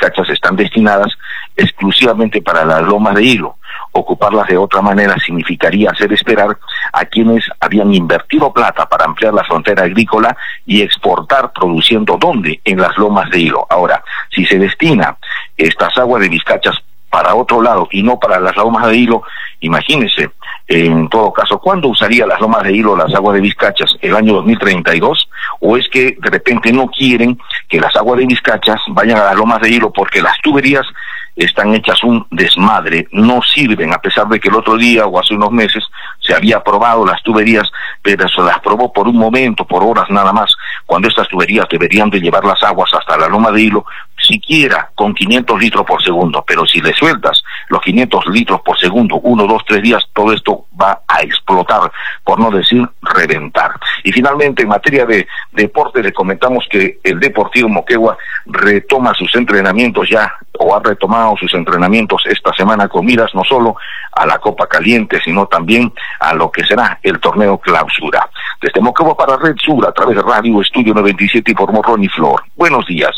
Vizcachas están destinadas exclusivamente para las lomas de hilo. Ocuparlas de otra manera significaría hacer esperar a quienes habían invertido plata para ampliar la frontera agrícola y exportar produciendo ¿dónde? En las lomas de hilo. Ahora, si se destina estas aguas de Vizcachas para otro lado y no para las lomas de hilo, imagínense, en todo caso, ¿cuándo usaría las lomas de hilo las aguas de Vizcachas? ¿El año 2032? ¿O es que de repente no quieren que las aguas de Vizcachas vayan a las lomas de hilo porque las tuberías están hechas un desmadre, no sirven, a pesar de que el otro día o hace unos meses se había aprobado las tuberías, pero se las aprobó por un momento, por horas nada más, cuando estas tuberías deberían de llevar las aguas hasta la loma de hilo, siquiera con 500 litros por segundo, pero si le sueltas los 500 litros por segundo, 1, 2, 3 días, todo esto va a explotar, por no decir reventar. Y finalmente, en materia de deporte, le comentamos que el Deportivo Moquegua retoma sus entrenamientos ya, o ha retomado sus entrenamientos esta semana con miras no solo a la Copa Caliente, sino también a lo que será el torneo Clausura. Desde Moquegua para Red Sur, a través de Radio Estudio 97 y por Morrón y Flor. Buenos días.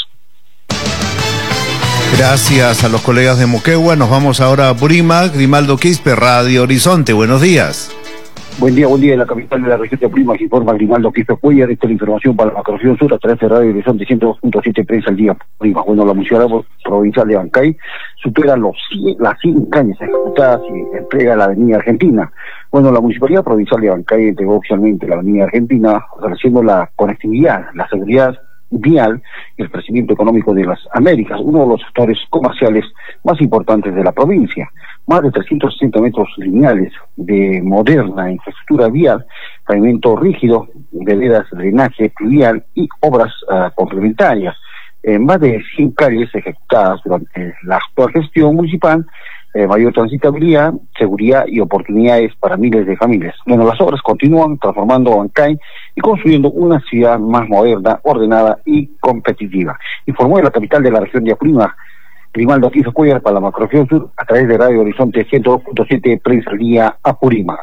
Gracias a los colegas de Moquegua. Nos vamos ahora a Apurímac. Grimaldo Quispe, Radio Horizonte. Buenos días. Buen día en la capital de la región de Apurímac, informa Grimaldo Quispe Cuellar. Esta es la información para la macroregión sur a través de Radio Horizonte 102.7 Prensa al Día Apurímac. Bueno, la municipalidad provincial de Bancay supera las 100 cañas ejecutadas y entrega la Avenida Argentina. Bueno, la municipalidad provincial de Bancay entregó oficialmente la Avenida Argentina, ofreciendo la conectividad, la seguridad vial y el crecimiento económico de las Américas, uno de los sectores comerciales más importantes de la provincia. Más de 360 metros lineales de moderna infraestructura vial, pavimento rígido, veredas, drenaje pluvial y obras complementarias. Más de 100 calles ejecutadas durante la actual gestión municipal, mayor transitabilidad, seguridad y oportunidades para miles de familias. Bueno, las obras continúan transformando Bancay y construyendo una ciudad más moderna, ordenada y competitiva. Informó de la capital de la región de Apurímac, Grimaldo Quispe Cuellar para la macroregión sur a través de Radio Horizonte 102.7 Prensa al Día Apurímac.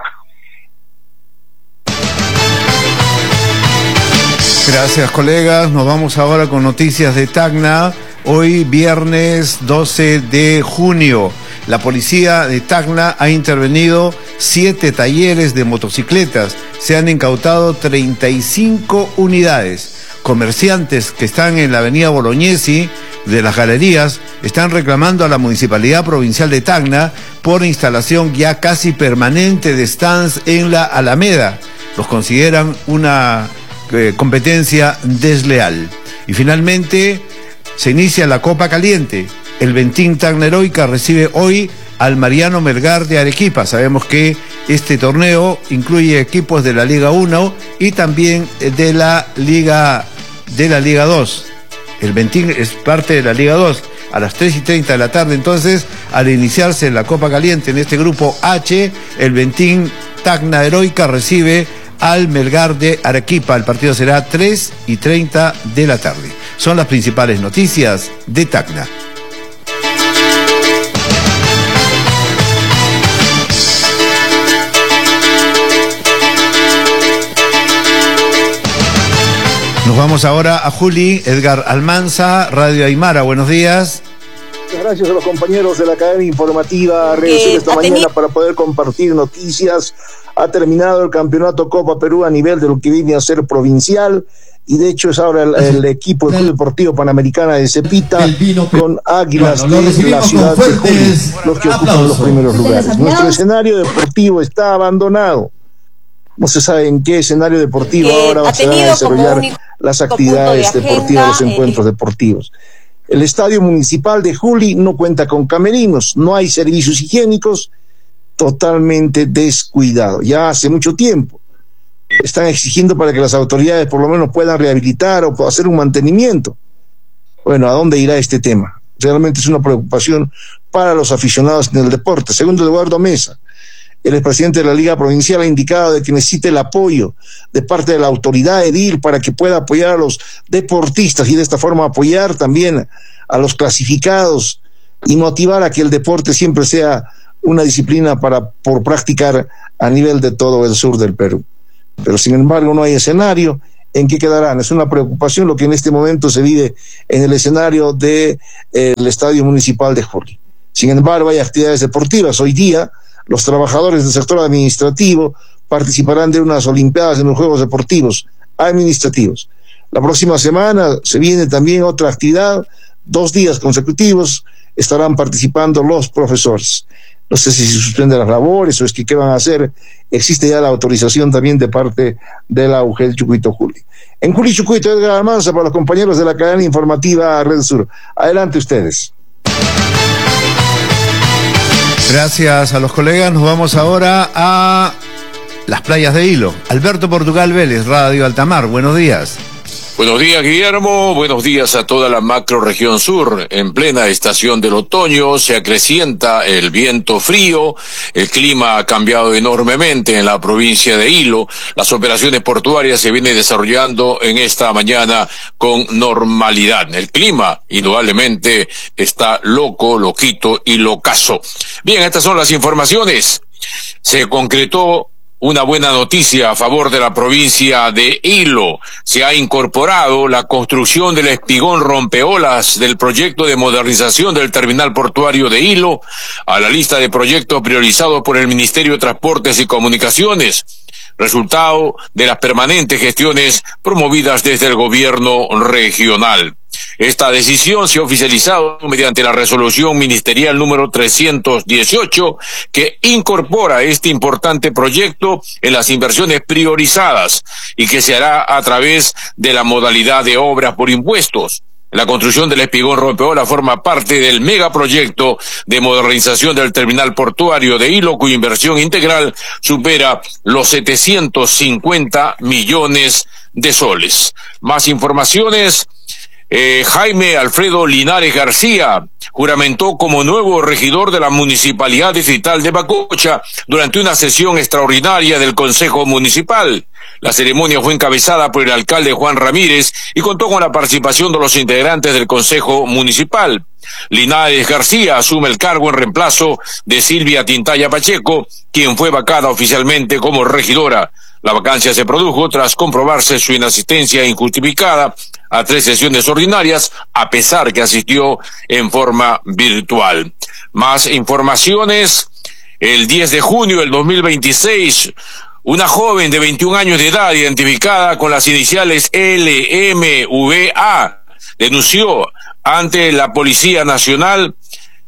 Gracias, colegas. Nos vamos ahora con noticias de Tacna. Hoy, viernes 12 de junio, la policía de Tacna ha intervenido 7 talleres de motocicletas. Se han incautado 35 unidades. Comerciantes que están en la avenida Bolognesi de las Galerías están reclamando a la Municipalidad Provincial de Tacna por instalación ya casi permanente de stands en la Alameda. Los consideran una competencia desleal. Y finalmente se inicia la Copa Caliente. El Ventín Tacna Heroica recibe hoy al Mariano Melgar de Arequipa. Sabemos que este torneo incluye equipos de la Liga 1 y también de la Liga 2. El Ventín es parte de la Liga 2. A las 3:30 de la tarde, entonces, al iniciarse la Copa Caliente en este grupo H, el Ventín Tacna Heroica recibe al Melgar de Arequipa. El partido será 3:30 de la tarde. Son las principales noticias de Tacna. Nos vamos ahora a Juli, Edgar Almanza, Radio Aymara. Buenos días. Gracias a los compañeros de la cadena informativa reducida esta mañana para poder compartir noticias. Ha terminado el campeonato Copa Perú a nivel de lo que viene a ser provincial, y de hecho es ahora el equipo del Club Deportivo Panamericana de Cepita con Águilas de la ciudad de Juli, los que ocupan los primeros lugares. Nuestro escenario deportivo está abandonado. No se sabe en qué escenario deportivo ahora se van a desarrollar las actividades deportivas, los encuentros deportivos. El estadio municipal de Juli no cuenta con camerinos, no hay servicios higiénicos, totalmente descuidado, ya hace mucho tiempo. Están exigiendo para que las autoridades por lo menos puedan rehabilitar o hacer un mantenimiento. Bueno, ¿a dónde irá este tema? Realmente es una preocupación para los aficionados en el deporte. Segundo, Eduardo Mesa, el expresidente de la Liga Provincial, ha indicado de que necesita el apoyo de parte de la autoridad edil para que pueda apoyar a los deportistas y de esta forma apoyar también a los clasificados y motivar a que el deporte siempre sea una disciplina por practicar a nivel de todo el sur del Perú. Pero sin embargo no hay escenario, en qué quedarán. Es una preocupación lo que en este momento se vive en el escenario del Estadio Municipal de Juli. Sin embargo, hay actividades deportivas. Hoy día, los trabajadores del sector administrativo participarán de unas olimpiadas en los Juegos Deportivos Administrativos. La próxima semana se viene también otra actividad, 2 días consecutivos estarán participando los profesores. No sé si se suspenden las labores o es que qué van a hacer. Existe ya la autorización también de parte de la UGEL Chucuito Juli. En Juli Chucuito, Edgar Almanza para los compañeros de la cadena informativa Red Sur. Adelante ustedes. Gracias a los colegas. Nos vamos ahora a las playas de Hilo. Alberto Portugal Vélez, Radio Altamar. Buenos días. Buenos días, Guillermo. Buenos días a toda la macrorregión sur. En plena estación del otoño se acrecienta el viento frío. El clima ha cambiado enormemente en la provincia de Hilo. Las operaciones portuarias se vienen desarrollando en esta mañana con normalidad. El clima, indudablemente, está loco, loquito y locazo. Bien, estas son las informaciones. Se concretó una buena noticia a favor de la provincia de Hilo. Se ha incorporado la construcción del espigón rompeolas del proyecto de modernización del terminal portuario de Hilo a la lista de proyectos priorizados por el Ministerio de Transportes y Comunicaciones, resultado de las permanentes gestiones promovidas desde el gobierno regional. Esta decisión se ha oficializado mediante la resolución ministerial número 318, que incorpora este importante proyecto en las inversiones priorizadas y que se hará a través de la modalidad de obras por impuestos. La construcción del espigón rompeolas forma parte del megaproyecto de modernización del terminal portuario de Hilo, cuya inversión integral supera los 750 millones de soles. Más informaciones. Jaime Alfredo Linares García juramentó como nuevo regidor de la Municipalidad Distrital de Bacocha durante una sesión extraordinaria del Consejo Municipal. La ceremonia fue encabezada por el alcalde Juan Ramírez y contó con la participación de los integrantes del Consejo Municipal. Linares García asume el cargo en reemplazo de Silvia Tintaya Pacheco, quien fue vacada oficialmente como regidora. La vacancia se produjo tras comprobarse su inasistencia injustificada a 3 sesiones ordinarias, a pesar que asistió en forma virtual. Más informaciones. El 10 de junio del 2026, una joven de 21 años de edad, identificada con las iniciales LMVA, denunció ante la Policía Nacional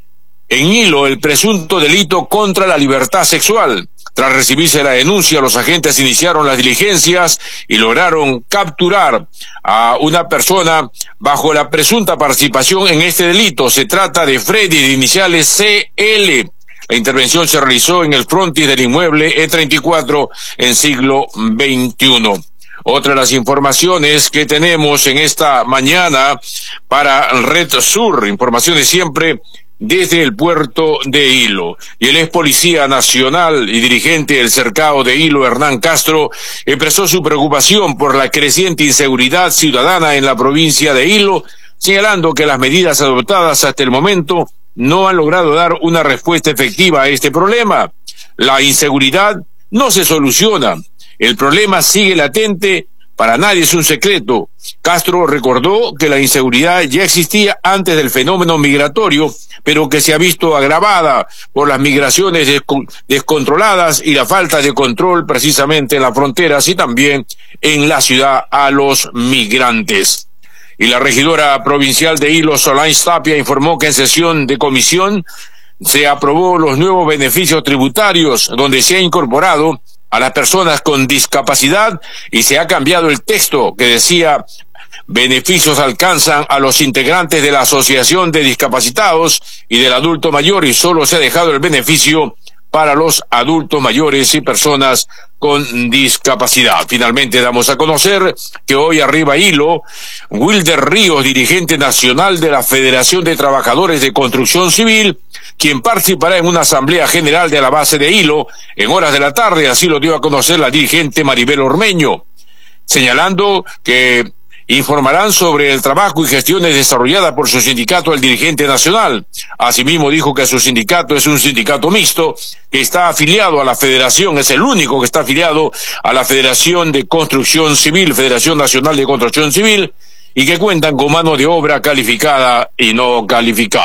en Hilo el presunto delito contra la libertad sexual. Tras recibirse la denuncia, los agentes iniciaron las diligencias y lograron capturar a una persona bajo la presunta participación en este delito. Se trata de Freddy, de iniciales CL. La intervención se realizó en el frontis del inmueble E34 en siglo XXI. Otra de las informaciones que tenemos en esta mañana para Red Sur, informaciones siempre desde el puerto de Hilo. Y el ex policía nacional y dirigente del cercado de Hilo, Hernán Castro, expresó su preocupación por la creciente inseguridad ciudadana en la provincia de Hilo, señalando que las medidas adoptadas hasta el momento no han logrado dar una respuesta efectiva a este problema. La inseguridad no se soluciona. El problema sigue latente. Para nadie es un secreto. Castro recordó que la inseguridad ya existía antes del fenómeno migratorio, pero que se ha visto agravada por las migraciones descontroladas y la falta de control precisamente en las fronteras y también en la ciudad a los migrantes. Y la regidora provincial de Hilo, Solange Tapia, informó que en sesión de comisión se aprobó los nuevos beneficios tributarios, donde se ha incorporado a las personas con discapacidad y se ha cambiado el texto que decía: beneficios alcanzan a los integrantes de la Asociación de Discapacitados y del adulto mayor, y solo se ha dejado el beneficio para los adultos mayores y personas con discapacidad. Finalmente damos a conocer que hoy arriba Hilo, Wilder Ríos, dirigente nacional de la Federación de Trabajadores de Construcción Civil, quien participará en una asamblea general de la base de Hilo en horas de la tarde, así lo dio a conocer la dirigente Maribel Ormeño, señalando que informarán sobre el trabajo y gestiones desarrolladas por su sindicato, el dirigente nacional. Asimismo dijo que su sindicato es un sindicato mixto que está afiliado a la Federación, es el único que está afiliado a la Federación de Construcción Civil, Federación Nacional de Construcción Civil, y que cuentan con mano de obra calificada y no calificada.